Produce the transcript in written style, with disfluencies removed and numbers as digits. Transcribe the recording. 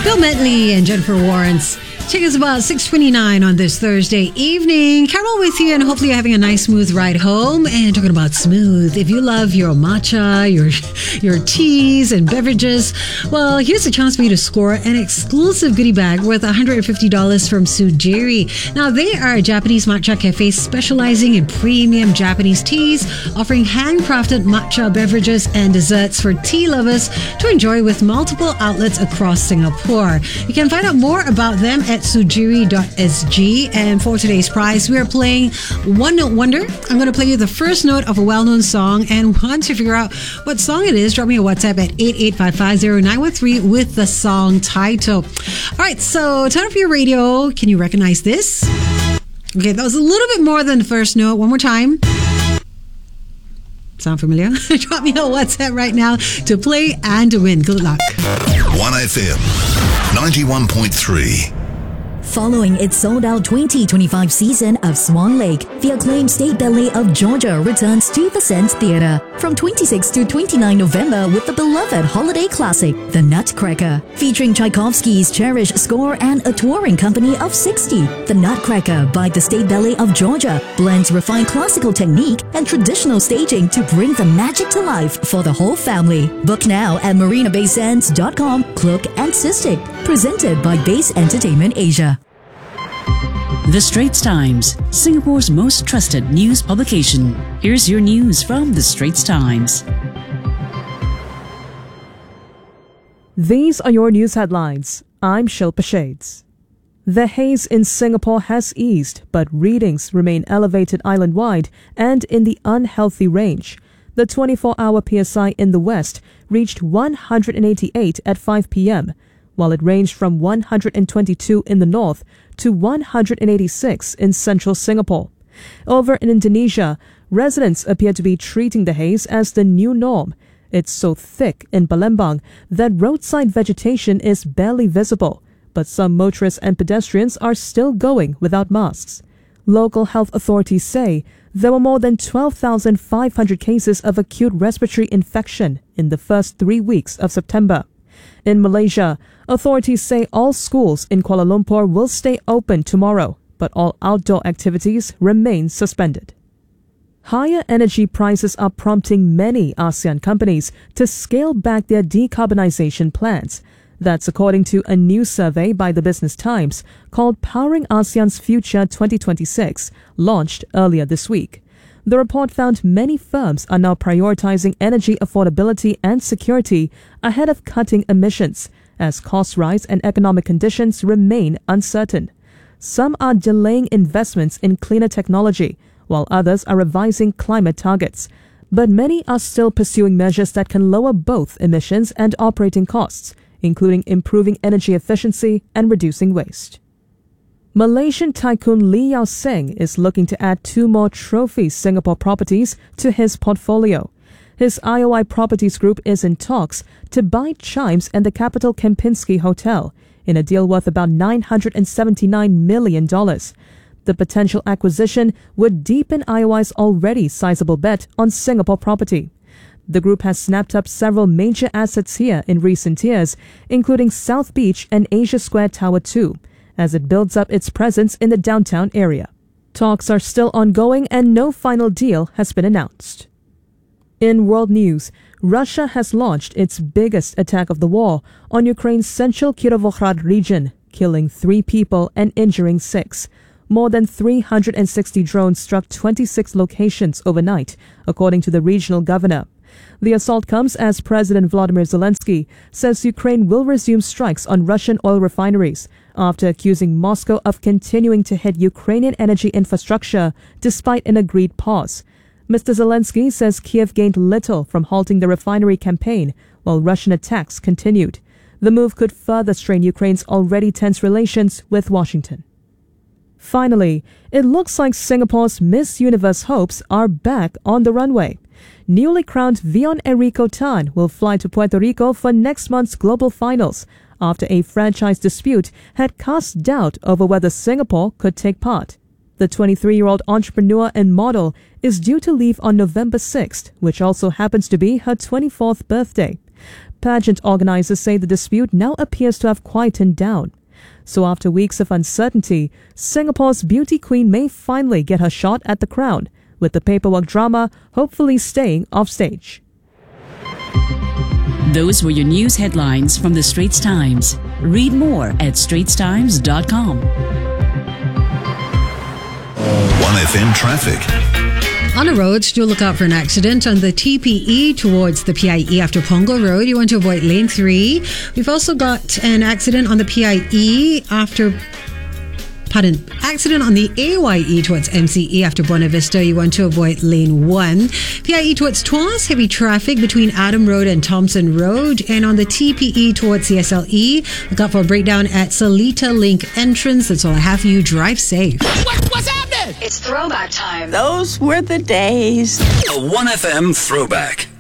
Bill Medley and Jennifer Warrens. Take us about 6:29 on this Thursday evening. Carol with you, and hopefully you're having a nice, smooth ride home. And talking about smooth, if you love your matcha, your teas and beverages, well, here's a chance for you to score an exclusive goodie bag worth $150 from Sujiri. Now, they are a Japanese matcha cafe specializing in premium Japanese teas, offering handcrafted matcha beverages and desserts for tea lovers to enjoy with multiple outlets across Singapore. You can find out more about them at sujiri.sg. And for today's prize, we are playing One Note Wonder. I'm going to play you the first note of a well-known song, and once you figure out what song it is, drop me a WhatsApp at 88550913 with the song title. All right, so turn up your radio. Can you recognize this? Okay, that was a little bit more than the first note. One more time. Sound familiar? Drop me a WhatsApp right now to play and to win. Good luck. 1FM 91.3. Following its sold-out 2025 season of Swan Lake, the acclaimed State Ballet of Georgia returns to the Sands Theatre from 26 to 29 November with the beloved holiday classic, The Nutcracker, featuring Tchaikovsky's cherished score and a touring company of 60. The Nutcracker by the State Ballet of Georgia blends refined classical technique and traditional staging to bring the magic to life for the whole family. Book now at marinabaysands.com, Cloak and Cystic. Presented by Base Entertainment Asia. The Straits Times, Singapore's most trusted news publication. Here's your news from The Straits Times. These are your news headlines. I'm Shilpa Shades. The haze in Singapore has eased, but readings remain elevated island-wide and in the unhealthy range. The 24-hour PSI in the west reached 188 at 5 p.m., while it ranged from 122 in the north to 186 in central Singapore. Over in Indonesia, residents appear to be treating the haze as the new norm. It's so thick in Palembang that roadside vegetation is barely visible, but some motorists and pedestrians are still going without masks. Local health authorities say there were more than 12,500 cases of acute respiratory infection in the first 3 weeks of September. In Malaysia, authorities say all schools in Kuala Lumpur will stay open tomorrow, but all outdoor activities remain suspended. Higher energy prices are prompting many ASEAN companies to scale back their decarbonization plans. That's according to a new survey by the Business Times called Powering ASEAN's Future 2026, launched earlier this week. The report found many firms are now prioritizing energy affordability and security ahead of cutting emissions, as costs rise and economic conditions remain uncertain. Some are delaying investments in cleaner technology, while others are revising climate targets. But many are still pursuing measures that can lower both emissions and operating costs, including improving energy efficiency and reducing waste. Malaysian tycoon Lee Yao Seng is looking to add 2 more trophy Singapore properties to his portfolio. His IOI Properties Group is in talks to buy Chimes and the Capital Kempinski Hotel in a deal worth about $979 million. The potential acquisition would deepen IOI's already sizable bet on Singapore property. The group has snapped up several major assets here in recent years, including South Beach and Asia Square Tower 2, as it builds up its presence in the downtown area. Talks are still ongoing and no final deal has been announced. In world news, Russia has launched its biggest attack of the war on Ukraine's central Kirovohrad region, killing 3 people and injuring 6. More than 360 drones struck 26 locations overnight, according to the regional governor. The assault comes as President Volodymyr Zelensky says Ukraine will resume strikes on Russian oil refineries after accusing Moscow of continuing to hit Ukrainian energy infrastructure despite an agreed pause. Mr. Zelensky says Kiev gained little from halting the refinery campaign while Russian attacks continued. The move could further strain Ukraine's already tense relations with Washington. Finally, it looks like Singapore's Miss Universe hopes are back on the runway. Newly crowned Vion Enrico Tan will fly to Puerto Rico for next month's global finals after a franchise dispute had cast doubt over whether Singapore could take part. The 23-year-old entrepreneur and model is due to leave on November 6th, which also happens to be her 24th birthday. Pageant organizers say the dispute now appears to have quietened down. So after weeks of uncertainty, Singapore's beauty queen may finally get her shot at the crown, with the paperwork drama hopefully staying off stage. Those were your news headlines from the Straits Times. Read more at straitstimes.com. 1FM traffic. On the roads, do look out for an accident on the TPE towards the PIE after Punggol Road. You want to avoid lane 3. We've also got an accident on the PIE accident on the AYE towards MCE after Buena Vista. You want to avoid lane 1. PIE towards Tuas, heavy traffic between Adam Road and Thompson Road. And on the TPE towards CSLE, look out for a breakdown at Seletar Link entrance. That's all I have for you. Drive safe. What's happening? It's throwback time. Those were the days. A 1FM throwback.